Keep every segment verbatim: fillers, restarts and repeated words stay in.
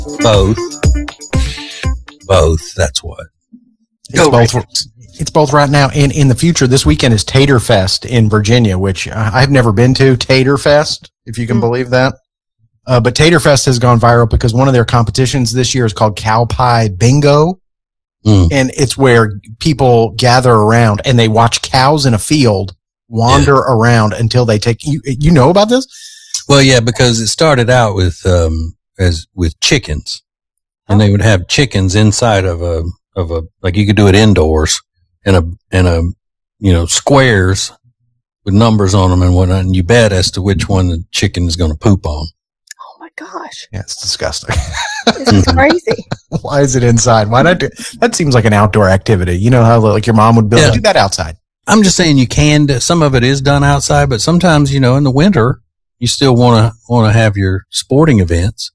Both. Both. That's what. It's both. It's both right now and in the future. This weekend is Tater Fest in Virginia, which I've never been to. Tater Fest, if you can mm. believe that. Uh, but Tater Fest has gone viral because one of their competitions this year is called Cow Pie Bingo. Mm. And it's where people gather around and they watch cows in a field wander yeah. around until they take, you, you know about this? Well, yeah, because it started out with, um, as with chickens, and they would have chickens inside of a, of a, like you could do it indoors in a, in a, you know, squares with numbers on them and whatnot. And you bet as to which one the chicken is going to poop on. Oh my gosh. Yeah, it's disgusting. This is crazy. Why is it inside? Why not do, that seems like an outdoor activity. You know how like your mom would build, yeah. do that outside. I'm just saying you can, do, some of it is done outside, but sometimes, you know, in the winter, you still want to, want to have your sporting events.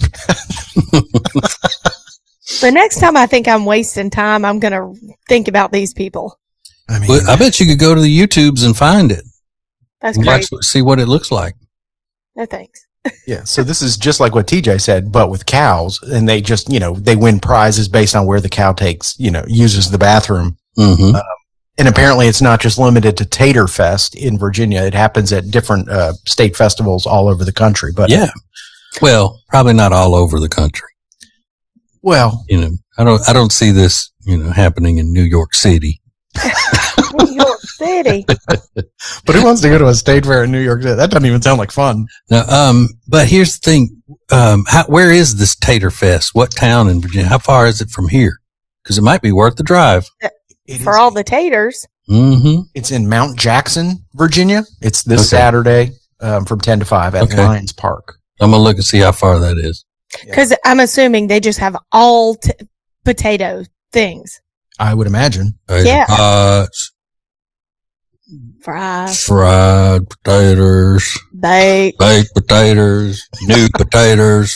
The next time I think I'm wasting time, I'm going to think about these people. I mean, well, I bet you could go to the YouTubes and find it. That's great. See what it looks like. No thanks. Yeah. So this is just like what T J said, but with cows, and they just, you know, they win prizes based on where the cow takes, you know, uses the bathroom. Mm-hmm. Um, and apparently it's not just limited to Tater Fest in Virginia. It happens at different, uh, state festivals all over the country, but yeah. Well, probably not all over the country. Well, you know, I don't, I don't see this, you know, happening in New York City. New York City. But who wants to go to a state fair in New York City? That doesn't even sound like fun. Now, um, but here's the thing. Um, how, where is this Tater Fest? What town in Virginia? How far is it from here? Because it might be worth the drive. It For is, all the taters. Mm-hmm. It's in Mount Jackson, Virginia. It's this okay. Saturday, um, from ten to five at okay. Lions Park. I'm going to look and see how far that is. Because yeah. I'm assuming they just have all t- potato things. I would imagine. Yeah. Uh, Fries. Fried potatoes. Baked. Baked potatoes. New potatoes.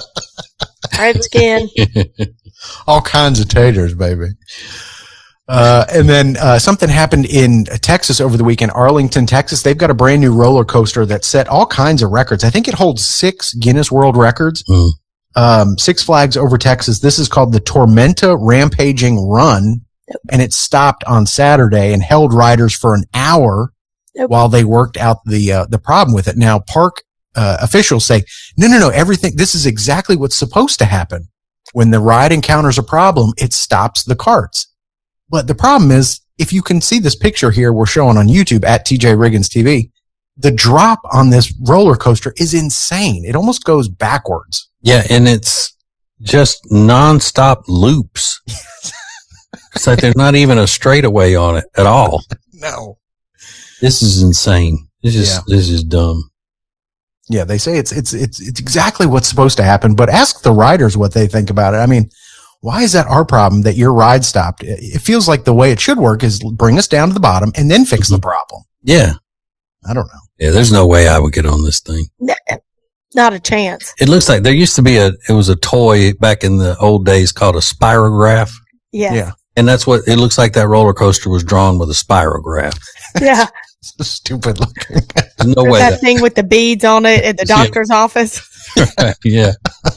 Red skin. All kinds of taters, baby. Uh, and then, uh, something happened in Texas over the weekend, Arlington, Texas. They've got a brand new roller coaster that set all kinds of records. I think it holds six Guinness World Records. Mm. Um, Six Flags over Texas. This is called the Tormenta Rampaging Run. And it stopped on Saturday and held riders for an hour yep. while they worked out the, uh, the problem with it. Now, park, uh, officials say, no, no, no, everything, this is exactly what's supposed to happen. When the ride encounters a problem, it stops the carts. But the problem is, if you can see this picture here we're showing on YouTube at T J Riggins T V, the drop on this roller coaster is insane. It almost goes backwards. Yeah, and it's just nonstop loops. It's like there's not even a straightaway on it at all. No. This is insane. This is yeah. this is dumb. Yeah, they say it's it's it's it's exactly what's supposed to happen, but ask the riders what they think about it. I mean, why is that our problem that your ride stopped? It feels like the way it should work is bring us down to the bottom and then fix mm-hmm. the problem. Yeah. I don't know. Yeah, there's no way I would get on this thing. Not a chance. It looks like there used to be a, it was a toy back in the old days called a spirograph. Yeah. Yeah. And that's what, it looks like that roller coaster was drawn with a spirograph. Yeah. So stupid looking. There's no way. That, that thing with the beads on it at the doctor's yeah. office. Yeah.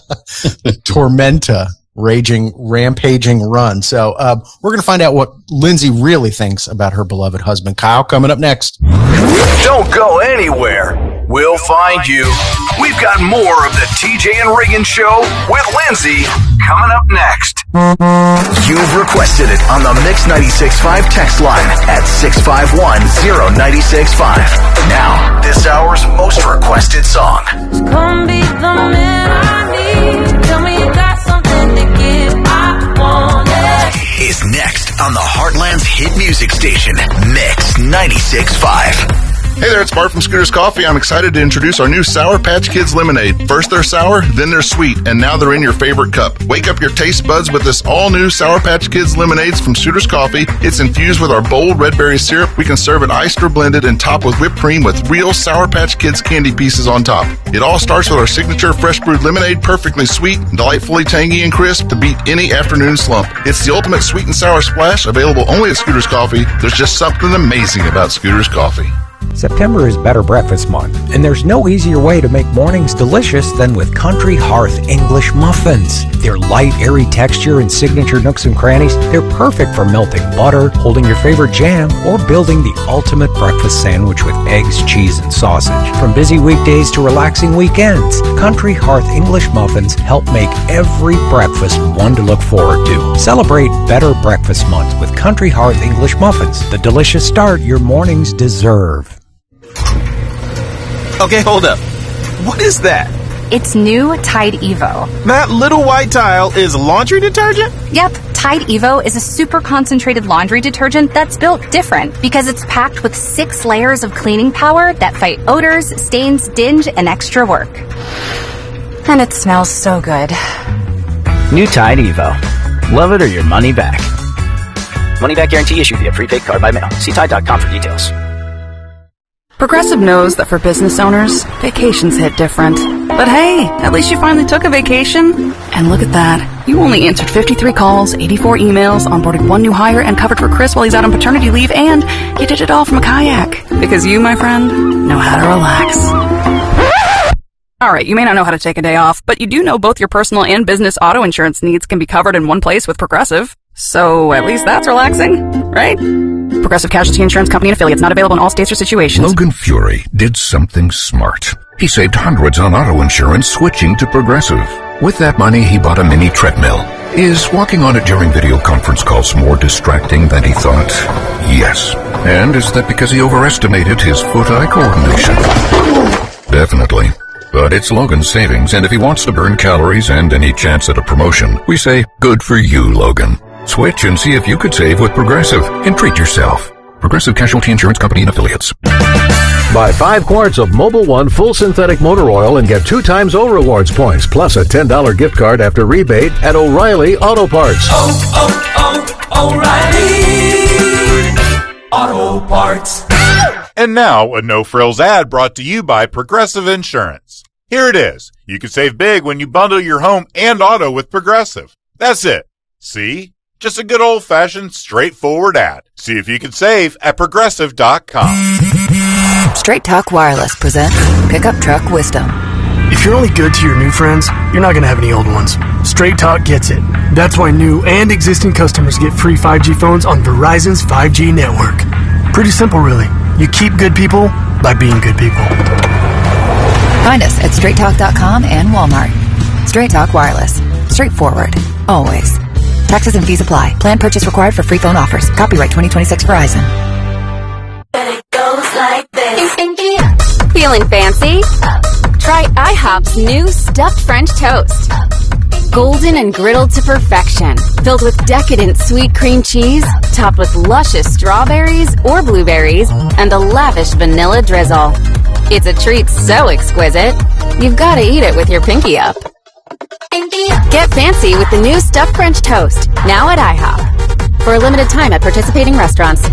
Tormenta. Raging, rampaging run. So, uh, we're going to find out what Lindsay really thinks about her beloved husband, Kyle, coming up next. Don't go anywhere. We'll find you. We've got more of the T J and Riggins Show with Lindsay coming up next. You've requested it on the Mix ninety-six point five text line at six five one zero nine six five. Now, this hour's most requested song. Come be the man I need. Tell me you got something to give. I want it. Is next on the Heartland's hit music station, Mix ninety-six point five. Hey there, it's Bart from Scooter's Coffee. I'm excited to introduce our new Sour Patch Kids Lemonade. First they're sour, then they're sweet, and now they're in your favorite cup. Wake up your taste buds with this all-new Sour Patch Kids Lemonades from Scooter's Coffee. It's infused with our bold red berry syrup. We can serve it iced or blended and top with whipped cream with real Sour Patch Kids candy pieces on top. It all starts with our signature fresh brewed lemonade, perfectly sweet, delightfully tangy and crisp to beat any afternoon slump. It's the ultimate sweet and sour splash, available only at Scooter's Coffee. There's just something amazing about Scooter's Coffee. September is Better Breakfast Month, and there's no easier way to make mornings delicious than with Country Hearth English Muffins. Their light, airy texture and signature nooks and crannies, they're perfect for melting butter, holding your favorite jam, or building the ultimate breakfast sandwich with eggs, cheese, and sausage. From busy weekdays to relaxing weekends, Country Hearth English Muffins help make every breakfast one to look forward to. Celebrate Better Breakfast Month with Country Hearth English Muffins, the delicious start your mornings deserve. Okay, hold up. What is that? It's new Tide Evo. That little white tile is laundry detergent? Yep, Tide Evo is a super concentrated laundry detergent that's built different because it's packed with six layers of cleaning power that fight odors, stains, dinge, and extra work. And it smells so good. New Tide Evo. Love it or your money back. Money back guarantee issued via prepaid card by mail. See Tide dot com for details. Progressive knows that for business owners, vacations hit different. But hey, at least you finally took a vacation. And look at that. You only answered fifty-three calls, eighty-four emails, onboarded one new hire, and covered for Chris while he's out on paternity leave, and you did it all from a kayak. Because you, my friend, know how to relax. Alright, you may not know how to take a day off, but you do know both your personal and business auto insurance needs can be covered in one place with Progressive. So at least that's relaxing, right? Progressive Casualty Insurance Company and Affiliates, not available in all states or situations. Logan Fury did something smart. He saved hundreds on auto insurance switching to Progressive. With that money, he bought a mini treadmill. Is walking on it during video conference calls more distracting than he thought? Yes. And is that because he overestimated his foot-eye coordination? Definitely. But it's Logan's savings, and if he wants to burn calories and any chance at a promotion, we say, good for you, Logan. Switch and see if you could save with Progressive and treat yourself. Progressive Casualty Insurance Company and Affiliates. Buy five quarts of Mobil One full synthetic motor oil and get two times O Rewards points, plus a ten dollars gift card after rebate at O'Reilly Auto Parts. Oh, oh, oh, O'Reilly Auto Parts. And now, a no-frills ad brought to you by Progressive Insurance. Here it is. You can save big when you bundle your home and auto with Progressive. That's it. See? Just a good old-fashioned, straightforward ad. See if you can save at Progressive dot com. Straight Talk Wireless presents Pickup Truck Wisdom. If you're only good to your new friends, you're not going to have any old ones. Straight Talk gets it. That's why new and existing customers get free five G phones on Verizon's five G network. Pretty simple, really. You keep good people by being good people. Find us at Straight Talk dot com and Walmart. Straight Talk Wireless. Straightforward. Always. Taxes and fees apply. Plan purchase required for free phone offers. Copyright twenty twenty-six Verizon. It goes like this. Feeling fancy? Try IHOP's new stuffed French toast. Golden and griddled to perfection. Filled with decadent sweet cream cheese, topped with luscious strawberries or blueberries, and a lavish vanilla drizzle. It's a treat so exquisite, you've got to eat it with your pinky up. Get fancy with the new stuffed French toast, now at IHOP. For a limited time at participating restaurants.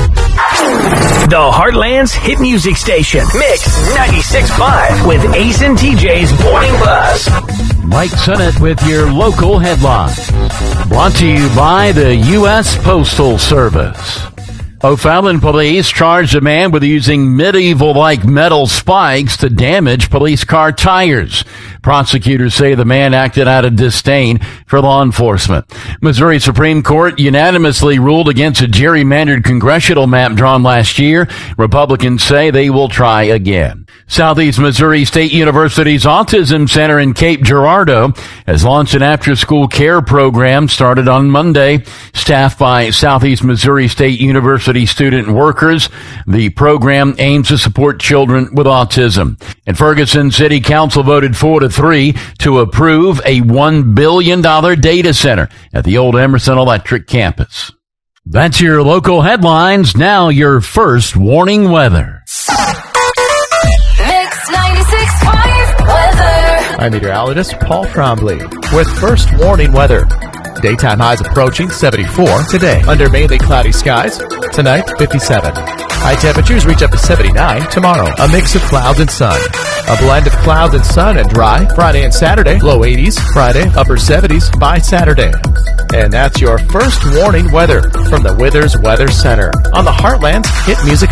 The Heartland's hit music station, Mix ninety-six point five with Ace and T J's Morning Buzz. Mike Sennett with your local headlines. Brought to you by the U S Postal Service. O'Fallon police charged a man with using medieval-like metal spikes to damage police car tires. Prosecutors say the man acted out of disdain for law enforcement. Missouri Supreme Court unanimously ruled against a gerrymandered congressional map drawn last year. Republicans say they will try again. Southeast Missouri State University's Autism Center in Cape Girardeau has launched an after-school care program started on Monday. Staffed by Southeast Missouri State University student workers, the program aims to support children with autism. And Ferguson City Council voted four to three to approve a one billion dollars data center at the old Emerson Electric campus. That's your local headlines. Now your first warning weather. Mix ninety-six point five weather. I'm meteorologist Paul Trombley with first warning weather. Daytime highs approaching seventy-four today under mainly cloudy skies. Tonight, fifty-seven. High temperatures reach up to seventy-nine tomorrow. A mix of clouds and sun. A blend of clouds and sun and dry Friday and Saturday. Low eighties. Friday, upper seventies by Saturday. And that's your first warning weather from the Withers Weather Center on the Heartland's Hit Music